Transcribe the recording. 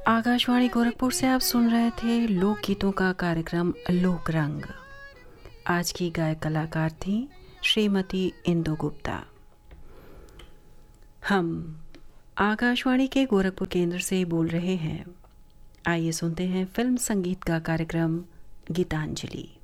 आकाशवाणी गोरखपुर से आप सुन रहे थे लोकगीतों का कार्यक्रम लोक रंग। आज की गायक कलाकार थी श्रीमती इंदु गुप्ता। हम आकाशवाणी के गोरखपुर केंद्र से बोल रहे हैं। आइए सुनते हैं फिल्म संगीत का कार्यक्रम गीतांजलि।